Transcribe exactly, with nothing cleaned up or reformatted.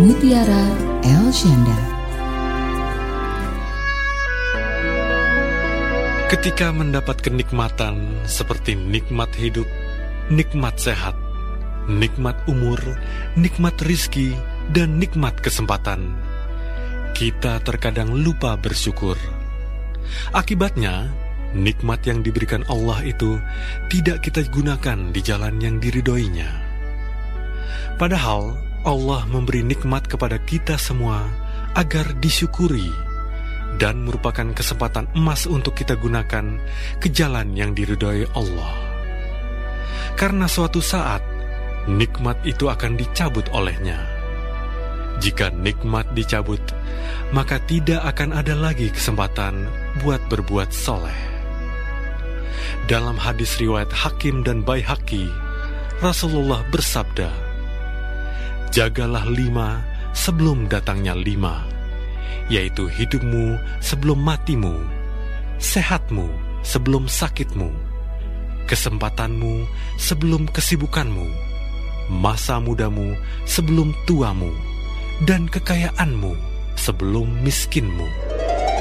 Mutiara Elsyanda. Ketika mendapat kenikmatan seperti nikmat hidup, nikmat sehat, nikmat umur, nikmat rizki, dan nikmat kesempatan, kita terkadang lupa bersyukur. Akibatnya, nikmat yang diberikan Allah itu tidak kita gunakan di jalan yang diridhoinya. Padahal Allah memberi nikmat kepada kita semua agar disyukuri dan merupakan kesempatan emas untuk kita gunakan ke jalan yang diridhoi Allah. Karena suatu saat nikmat itu akan dicabut olehnya. Jika nikmat dicabut, maka tidak akan ada lagi kesempatan buat berbuat soleh. Dalam hadis riwayat Hakim dan Baihaqi, Rasulullah bersabda, "Jagalah lima sebelum datangnya lima, yaitu hidupmu sebelum matimu, sehatmu sebelum sakitmu, kesempatanmu sebelum kesibukanmu, masa mudamu sebelum tuamu, dan kekayaanmu sebelum miskinmu."